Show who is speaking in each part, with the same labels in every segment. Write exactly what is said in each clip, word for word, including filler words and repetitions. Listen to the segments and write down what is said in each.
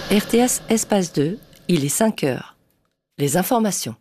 Speaker 1: R T S Espace deux, il est cinq heures. Les informations.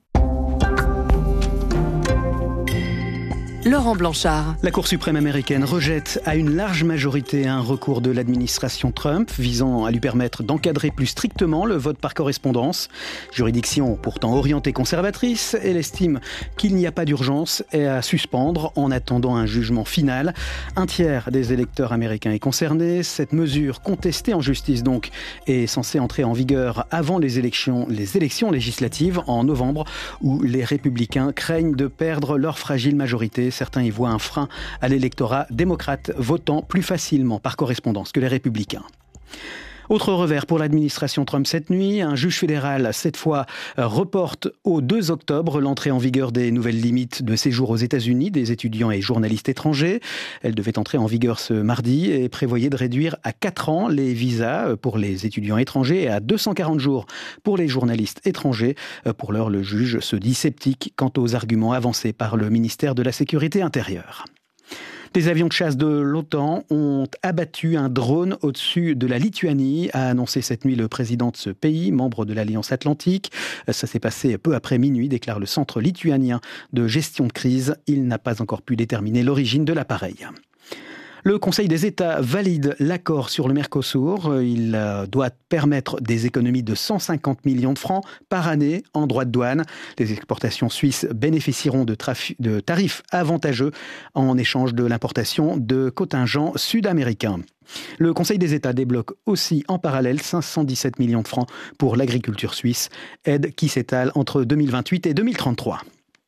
Speaker 1: Laurent Blanchard.
Speaker 2: La Cour suprême américaine rejette à une large majorité un recours de l'administration Trump visant à lui permettre d'encadrer plus strictement le vote par correspondance. Juridiction pourtant orientée conservatrice, elle estime qu'il n'y a pas d'urgence et à suspendre en attendant un jugement final. Un tiers des électeurs américains est concerné. Cette mesure contestée en justice donc est censée entrer en vigueur avant les élections, les élections législatives en novembre où les républicains craignent de perdre leur fragile majorité. Certains y voient un frein à l'électorat démocrate votant plus facilement par correspondance que les républicains. Autre revers pour l'administration Trump cette nuit, un juge fédéral, cette fois, reporte au deux octobre l'entrée en vigueur des nouvelles limites de séjour aux États-Unis des étudiants et journalistes étrangers. Elle devait entrer en vigueur ce mardi et prévoyait de réduire à quatre ans les visas pour les étudiants étrangers et à deux cent quarante jours pour les journalistes étrangers. Pour l'heure, le juge se dit sceptique quant aux arguments avancés par le ministère de la Sécurité intérieure. Des avions de chasse de l'OTAN ont abattu un drone au-dessus de la Lituanie, a annoncé cette nuit le président de ce pays, membre de l'Alliance Atlantique. Ça s'est passé peu après minuit, déclare le Centre lituanien de gestion de crise. Il n'a pas encore pu déterminer l'origine de l'appareil. Le Conseil des États valide l'accord sur le Mercosur. Il doit permettre des économies de cent cinquante millions de francs par année en droits de douane. Les exportations suisses bénéficieront de, traf- de tarifs avantageux en échange de l'importation de contingents sud-américains. Le Conseil des États débloque aussi en parallèle cinq cent dix-sept millions de francs pour l'agriculture suisse, aide qui s'étale entre deux mille vingt-huit et deux mille trente-trois.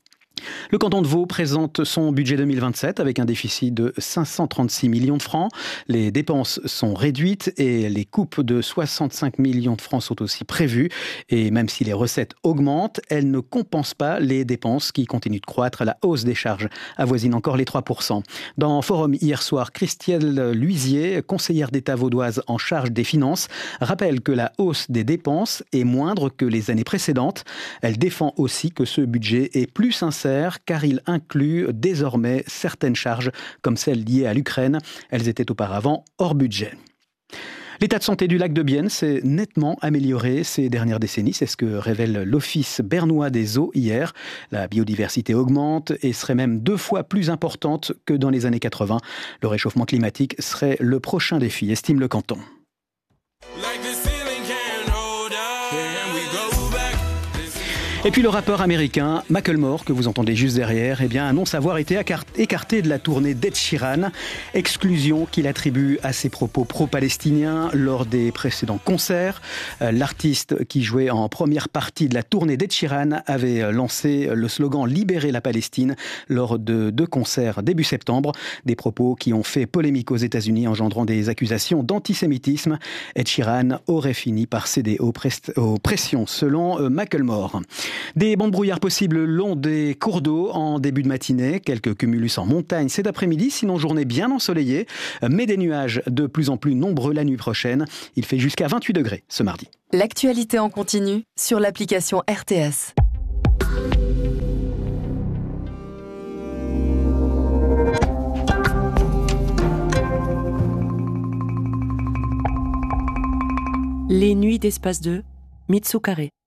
Speaker 2: Le canton de Vaud présente son budget deux mille vingt-sept avec un déficit de cinq cent trente-six millions de francs. Les dépenses sont réduites et les coupes de soixante-cinq millions de francs sont aussi prévues. Et même si les recettes augmentent, elles ne compensent pas les dépenses qui continuent de croître. La hausse des charges avoisine encore les trois pour cent. Dans Forum hier soir, Christielle Luisier, conseillère d'État vaudoise en charge des finances, rappelle que la hausse des dépenses est moindre que les années précédentes. Elle défend aussi que ce budget est plus sincère car il inclut désormais certaines charges comme celles liées à l'Ukraine. Elles étaient auparavant hors budget. L'état de santé du lac de Bienne s'est nettement amélioré ces dernières décennies. C'est ce que révèle l'Office bernois des eaux hier. La biodiversité augmente et serait même deux fois plus importante que dans les années quatre-vingts. Le réchauffement climatique serait le prochain défi, estime le canton. Et puis le rappeur américain Macklemore, que vous entendez juste derrière, eh bien, annonce avoir été écarté de la tournée d'Ed Sheeran, exclusion qu'il attribue à ses propos pro-palestiniens lors des précédents concerts. L'artiste qui jouait en première partie de la tournée d'Ed Sheeran avait lancé le slogan « Libérer la Palestine » lors de deux concerts début septembre, des propos qui ont fait polémique aux États-Unis engendrant des accusations d'antisémitisme. Ed Sheeran aurait fini par céder aux, prest- aux pressions selon Macklemore. Des bancs de brouillard possibles le long des cours d'eau en début de matinée. Quelques cumulus en montagne cet après-midi, sinon journée bien ensoleillée. Mais des nuages de plus en plus nombreux la nuit prochaine. Il fait jusqu'à vingt-huit degrés ce mardi.
Speaker 1: L'actualité en continu sur l'application R T S. Les nuits d'Espace deux, Mitsu Carré.